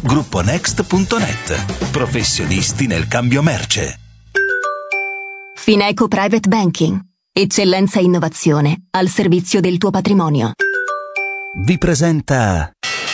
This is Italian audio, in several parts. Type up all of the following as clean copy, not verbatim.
Grupponext.net. Professionisti nel cambio merce. Fineco Private Banking. Eccellenza e innovazione al servizio del tuo patrimonio. Vi presenta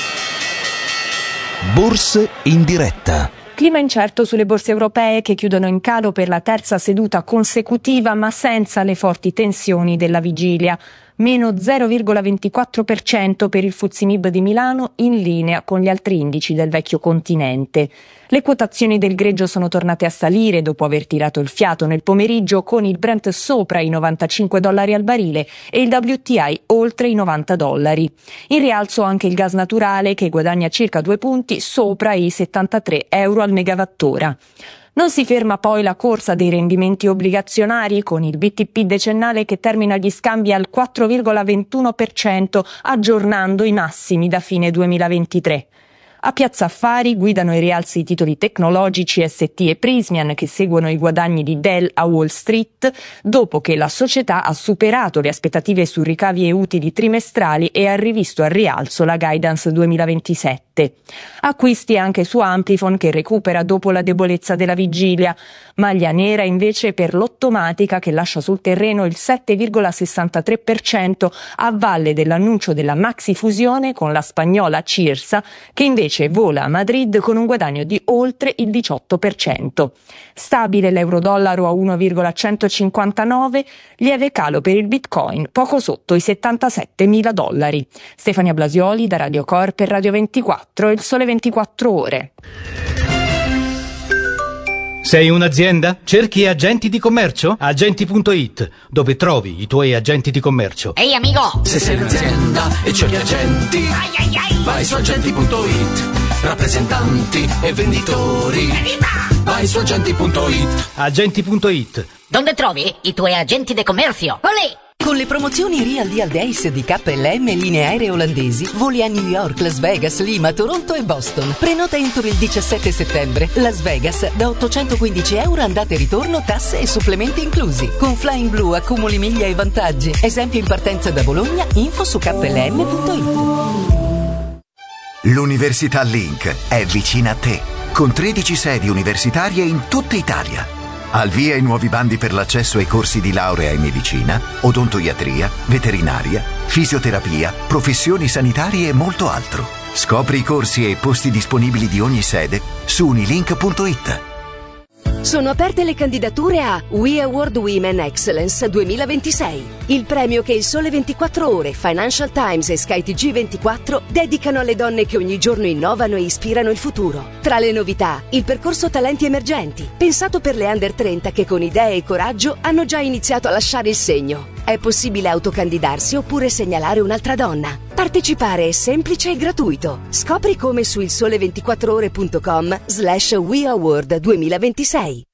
Borse in diretta. Clima incerto sulle borse europee che chiudono in calo per la terza seduta consecutiva, ma senza le forti tensioni della vigilia. Meno 0,24% per il FTSE MIB di Milano, in linea con gli altri indici del vecchio continente. Le quotazioni del greggio sono tornate a salire dopo aver tirato il fiato nel pomeriggio, con il Brent sopra i $95 al barile e il WTI oltre i $90. In rialzo anche il gas naturale, che guadagna circa 2 punti sopra i €73 al megawattora. Non si ferma poi la corsa dei rendimenti obbligazionari, con il BTP decennale che termina gli scambi al 4,21%, aggiornando i massimi da fine 2023. A Piazza Affari guidano i rialzi i titoli tecnologici ST e Prysmian, che seguono i guadagni di Dell a Wall Street, dopo che la società ha superato le aspettative su ricavi e utili trimestrali e ha rivisto al rialzo la guidance 2027. Acquisti anche su Amplifon, che recupera dopo la debolezza della vigilia. Maglia nera invece per l'Ottomatica, che lascia sul terreno il 7,63% a valle dell'annuncio della maxi fusione con la spagnola Cirsa, che invece vola a Madrid con un guadagno di oltre il 18%. Stabile l'euro-dollaro a 1,159, lieve calo per il Bitcoin, poco sotto i $77.000. Stefania Blasioli da Radio Cor per Radio 24 e Il Sole 24 Ore. Sei un'azienda? Cerchi agenti di commercio? Agenti.it, dove trovi i tuoi agenti di commercio. Ehi amico! Se sei un'azienda e cerchi agenti, vai su agenti.it. Rappresentanti e venditori, vai su agenti.it. Agenti.it. Dove trovi i tuoi agenti di commercio? Olè! Con le promozioni Real Deal Days di KLM e linee aeree olandesi, voli a New York, Las Vegas, Lima, Toronto e Boston. Prenota entro il 17 settembre. Las Vegas da €815 andata e ritorno, tasse e supplementi inclusi. Con Flying Blue accumuli miglia e vantaggi. Esempio in partenza da Bologna, info su klm.it. L'Università Link è vicina a te, con 13 sedi universitarie in tutta Italia. Al via i nuovi bandi per l'accesso ai corsi di laurea in medicina, odontoiatria, veterinaria, fisioterapia, professioni sanitarie e molto altro. Scopri i corsi e i posti disponibili di ogni sede su unilink.it. Sono aperte le candidature a We Award Women Excellence 2026, il premio che il Sole 24 Ore, Financial Times e Sky TG24 dedicano alle donne che ogni giorno innovano e ispirano il futuro. Tra le novità, il percorso Talenti Emergenti, pensato per le under 30 che con idee e coraggio hanno già iniziato a lasciare il segno. È possibile autocandidarsi oppure segnalare un'altra donna. Partecipare è semplice e gratuito. Scopri come su ilsole24ore.com/We Award 2026.